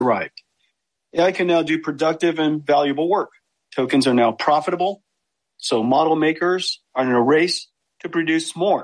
arrived. AI can now do productive and valuable work. Tokens are now profitable, so model makers are in a race to produce more.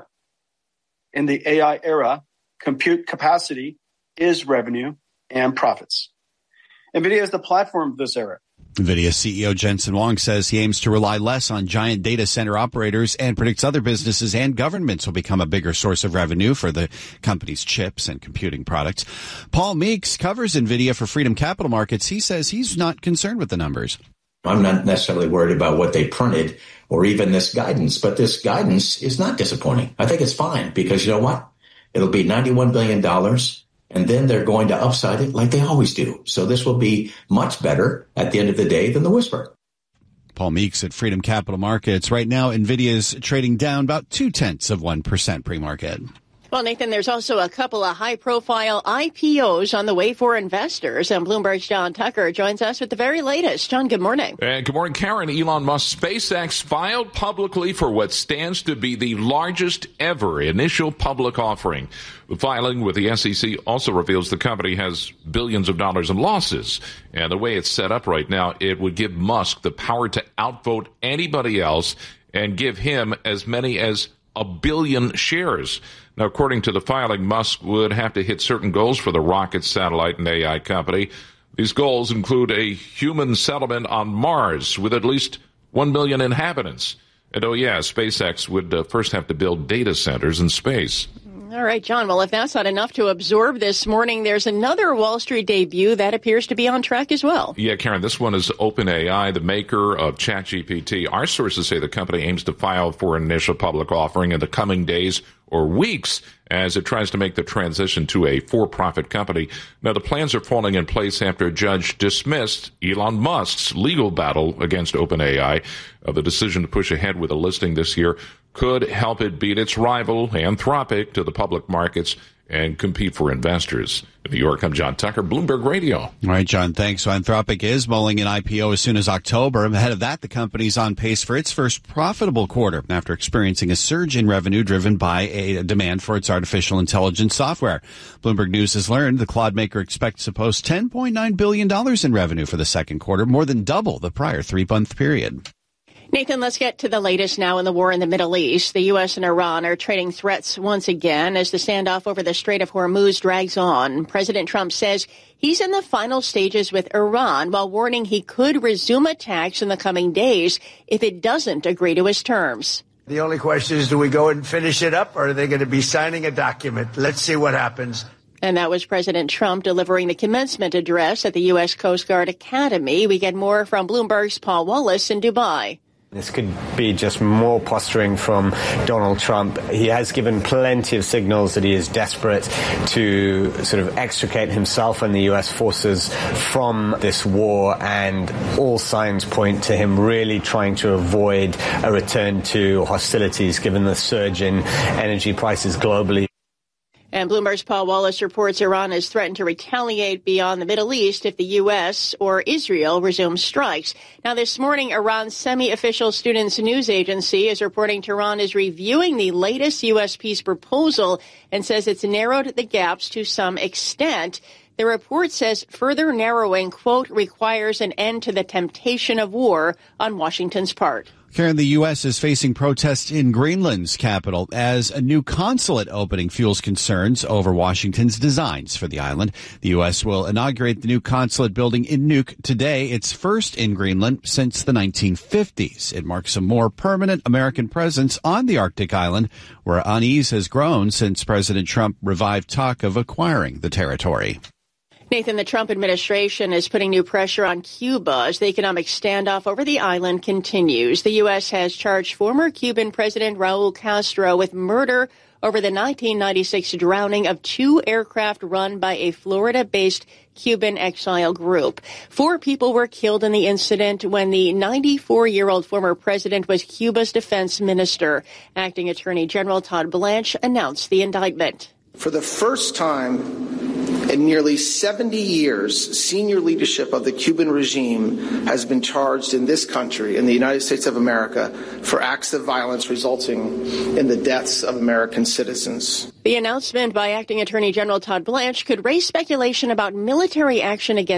In the AI era, compute capacity is revenue and profits. NVIDIA is the platform of this era. NVIDIA CEO Jensen Huang says he aims to rely less on giant data center operators and predicts other businesses and governments will become a bigger source of revenue for the company's chips and computing products. Paul Meeks covers NVIDIA for Freedom Capital Markets. He says he's not concerned with the numbers. I'm not necessarily worried about what they printed or even this guidance, but this guidance is not disappointing. I think it's fine because you know what? It'll be $91 billion. And then they're going to upside it like they always do. So this will be much better at the end of the day than the whisper. Paul Meeks at Freedom Capital Markets. Right now, NVIDIA is trading down about 0.2% pre-market. Well, Nathan, there's also a couple of high-profile IPOs on the way for investors, and Bloomberg's John Tucker joins us with the very latest. John, good morning. And good morning, Karen. Elon Musk's SpaceX filed publicly for what stands to be the largest ever initial public offering. The filing with the SEC also reveals the company has billions of dollars in losses. And the way it's set up right now, it would give Musk the power to outvote anybody else and give him as many as 1 billion shares. Now, according to the filing, Musk would have to hit certain goals for the rocket, satellite, and AI company. These goals include a human settlement on Mars with at least 1 million inhabitants. And, SpaceX would first have to build data centers in space. All right, John. Well, if that's not enough to absorb this morning, there's another Wall Street debut that appears to be on track as well. Yeah, Karen, this one is OpenAI, the maker of ChatGPT. Our sources say the company aims to file for an initial public offering in the coming days or weeks as it tries to make the transition to a for-profit company. Now, the plans are falling in place after a judge dismissed Elon Musk's legal battle against OpenAI. The decision to push ahead with a listing this year could help it beat its rival, Anthropic, to the public markets and compete for investors. In New York, I'm John Tucker, Bloomberg Radio. All right, John, thanks. So Anthropic is mulling an IPO as soon as October. Ahead of that, the company's on pace for its first profitable quarter after experiencing a surge in revenue driven by a demand for its artificial intelligence software. Bloomberg News has learned the cloud maker expects to post $10.9 billion in revenue for the second quarter, more than double the prior 3-month period. Nathan, let's get to the latest now in the war in the Middle East. The U.S. and Iran are trading threats once again as the standoff over the Strait of Hormuz drags on. President Trump says he's in the final stages with Iran while warning he could resume attacks in the coming days if it doesn't agree to his terms. The only question is, do we go and finish it up, or are they going to be signing a document? Let's see what happens. And that was President Trump delivering the commencement address at the U.S. Coast Guard Academy. We get more from Bloomberg's Paul Wallace in Dubai. This could be just more posturing from Donald Trump. He has given plenty of signals that he is desperate to sort of extricate himself and the U.S. forces from this war, and all signs point to him really trying to avoid a return to hostilities given the surge in energy prices globally. And Bloomberg's Paul Wallace reports Iran has threatened to retaliate beyond the Middle East if the U.S. or Israel resumes strikes. Now, this morning, Iran's semi-official Students News Agency is reporting Tehran is reviewing the latest U.S. peace proposal and says it's narrowed the gaps to some extent. The report says further narrowing, quote, requires an end to the temptation of war on Washington's part. Karen, the U.S. is facing protests in Greenland's capital as a new consulate opening fuels concerns over Washington's designs for the island. The U.S. will inaugurate the new consulate building in Nuuk today, its first in Greenland since the 1950s. It marks a more permanent American presence on the Arctic island, where unease has grown since President Trump revived talk of acquiring the territory. Nathan, the Trump administration is putting new pressure on Cuba as the economic standoff over the island continues. The U.S. has charged former Cuban President Raul Castro with murder over the 1996 drowning of 2 aircraft run by a Florida-based Cuban exile group. 4 people were killed in the incident when the 94-year-old former president was Cuba's defense minister. Acting Attorney General Todd Blanche announced the indictment. For the first time In nearly 70 years, senior leadership of the Cuban regime has been charged in this country, in the United States of America, for acts of violence resulting in the deaths of American citizens. The announcement by Acting Attorney General Todd Blanche could raise speculation about military action against